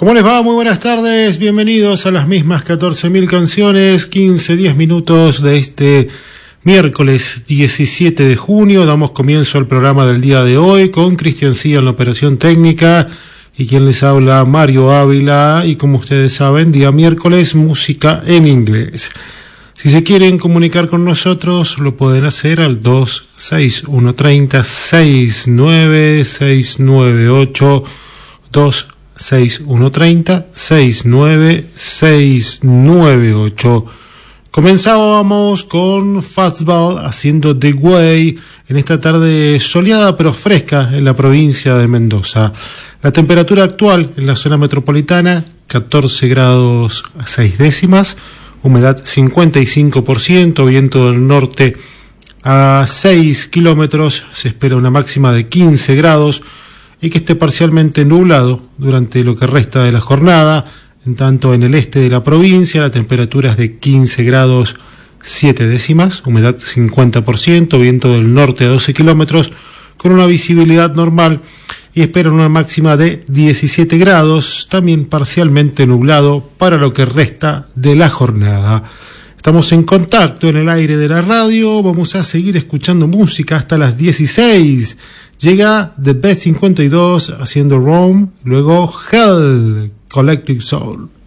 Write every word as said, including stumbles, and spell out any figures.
¿Cómo les va? Muy buenas tardes, bienvenidos a las mismas catorce mil canciones, quince, diez minutos de este miércoles diecisiete de junio. Damos comienzo al programa del día de hoy con Cristian Cía en la operación técnica y quien les habla, Mario Ávila, y como ustedes saben, día miércoles, música en inglés. Si se quieren comunicar con nosotros, lo pueden hacer al dos seis uno tres cero seis nueve seis nueve ocho, dos seis uno tres cero seis nueve seis nueve ocho. Comenzábamos con Fastball haciendo The Way en esta tarde soleada pero fresca en la provincia de Mendoza. La temperatura actual en la zona metropolitana, catorce grados seis décimas, humedad cincuenta y cinco por ciento, viento del norte a seis kilómetros, se espera una máxima de quince grados y que esté parcialmente nublado durante lo que resta de la jornada. En tanto, en el este de la provincia la temperatura es de quince grados siete décimas, humedad cincuenta por ciento, viento del norte a doce kilómetros, con una visibilidad normal y esperan una máxima de diecisiete grados, también parcialmente nublado para lo que resta de la jornada. Estamos en contacto en el aire de la radio, vamos a seguir escuchando música hasta las dieciséis. Llega The B cincuenta y dos haciendo Rome, luego Hell, Collective Soul.